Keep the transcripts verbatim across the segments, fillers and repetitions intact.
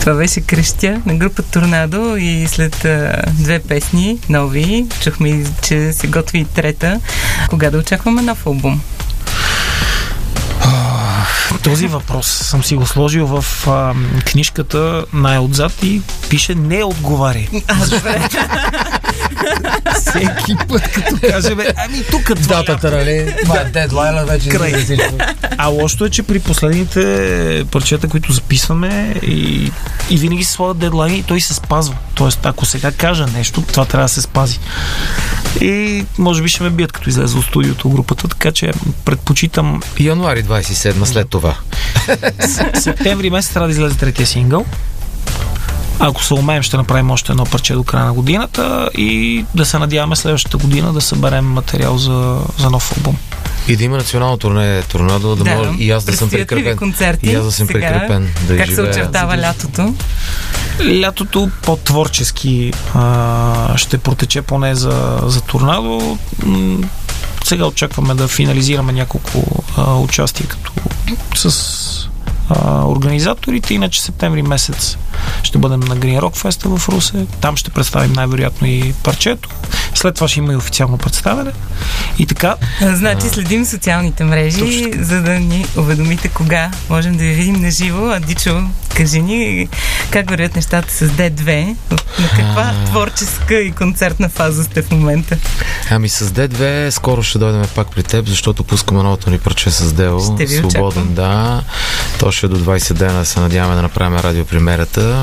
Това беше Крещя на група Торнадо и след а, две песни нови, чухме, че се готви и трета. Кога да очакваме нов албум? Този въпрос съм си го сложил в а, книжката най-отзад и пише не отговаряй. А, добре. Всеки път, като каже, бе, ами тук това датата, нали? Това е дедлайна вече. Край. А лошото е, че при последните парчета, които записваме и, и винаги се слагат дедлайни и той се спазва. Тоест, ако сега кажа нещо, това трябва да се спази. И може би ще ме бият, като излезе от студиото групата, така че предпочитам... Януари двадесет и седма след това. Септември месец трябва да излезе третия сингъл. Ако се умеем, ще направим още едно парче до края на годината и да се надяваме следващата година да съберем материал за, за нов албум. И да има национално турне Торнадо, да, да може и аз да съм прикрепен. Концерти, и аз да съм сега, прикрепен. Да как живея, се очертава да... лятото? Лятото по-творчески а, ще протече поне за, за Торнадо. Сега очакваме да финализираме няколко а, участия като с а, организаторите. Иначе септември месец ще бъдем на Green Rock Fest в Русе. Там ще представим най-вероятно и парчето. След това ще има и официално представяне. И така. Значи следим социалните мрежи, точно, за да ни уведомите кога можем да ви видим на живо. А Дичо, кажи ни как вървят нещата с Д две? На каква а... творческа и концертна фаза сте в момента? Ами с Д две скоро ще дойдем пак при теб, защото пускаме новото ни парче с Део. Свободен, очаквам. Да. То ще е до двадесет дена, се надяваме да направим радиопремерата.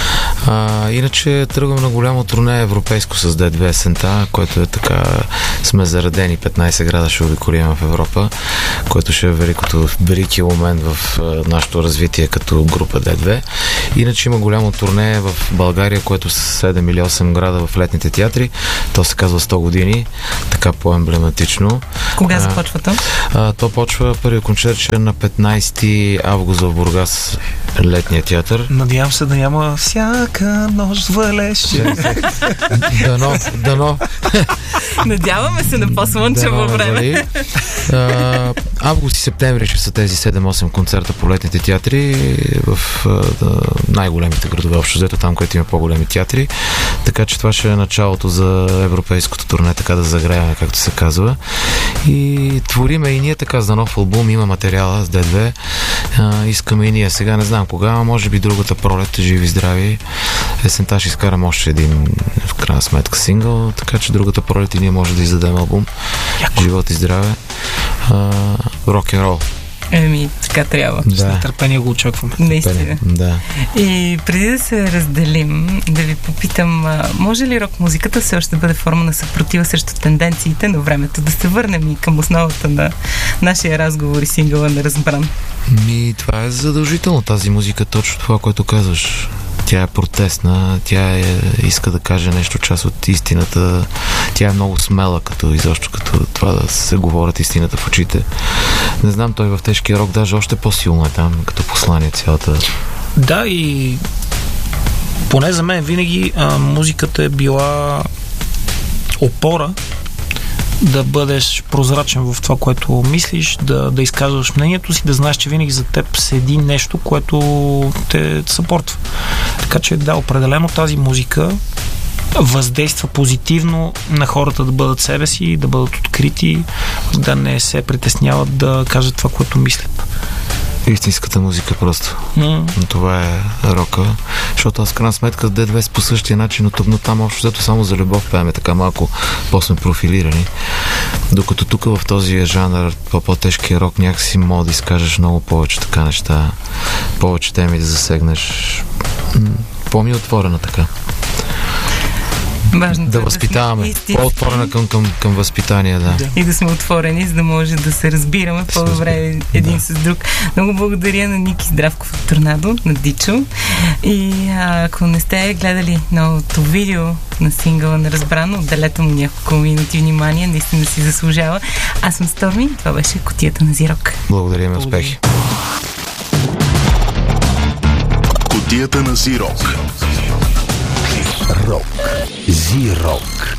А, иначе тръгваме на голямо турне европейско с Д две есента, което е така, сме заредени петнадесет града ще обиколим в Европа, което ще е великото, велики момент в а, нашето развитие като група Д две. Иначе има голямо турне в България, което са седем или осем града в летните театри. То се казва сто години, така по-емблематично. Кога започва то? А, то почва първият концерт ще е на петнадесети август в Бургас, летния театър. Надявам се да няма всяка нощ валеше. Дано, дано. Надяваме се на по-слънчево време. А, август и септември ще са тези седем-осем концерта по летните театри в а, най-големите градове, общо взето там, където има по-големи театри. Така че това ще е началото за европейското турне, така да загреяме, както се казва. И твориме и ние така за нов албум, има материала с Д две. А, искаме и ние. Сега не знам кога, може би другата пролет, живи здрави. Есента ще изкарам още един, в крайна сметка, сингъл, така че другата пролет и ние може да издадем албум. Яко. Живот и здраве. Рок-н-рол. Еми, така трябва. Да. С нетърпение го очакваме. Наистина. Да. И преди да се разделим, да ви попитам, може ли рок-музиката все още да бъде форма на съпротива срещу тенденциите на времето? Да се върнем и към основата на нашия разговор и сингъла Неразбран. Ми, това е задължително. Тази музика, точно това, което казваш. Тя е протестна, тя е, иска да каже нещо, част от истината. Тя е много смела, като изобщо като това да се говорят истината в очите. Не знам, той в тежкия рок даже още по-силно е там, като послание цялата. Да, и поне за мен винаги а, музиката е била опора да бъдеш прозрачен в това, което мислиш, да, да изказваш мнението си, да знаеш, че винаги за теб седи нещо, което те съпортва. Така че да, определено тази музика въздейства позитивно на хората да бъдат себе си, да бъдат открити, да не се притесняват да кажат това, което мислят. Истинската музика просто. Mm. Това е рока. Защото аз в крайна сметка с Д две по същия начин, но там общо взето само за любов пееме, така малко по-сме профилирани. Докато тук в този жанр, по-тежкия рок, някакси мога да изкажеш много повече така неща, повече теми да засегнеш. По-ми отворена така. Важното да е възпитаваме. Да по-отворена към, към, към възпитание, да. И да сме отворени, за да може да се разбираме да по-добре един да. с друг. Много благодаря на Ники Здравков от Торнадо, на Дичо. И а, ако не сте гледали новото видео на сингъла Неразбрано, отделете му няколко минути внимание, наистина си заслужава. Аз съм Stormy, това беше Кутията на Зирок. Благодаря ми, успехи. Кутията на Зирок. Рок. Зирок.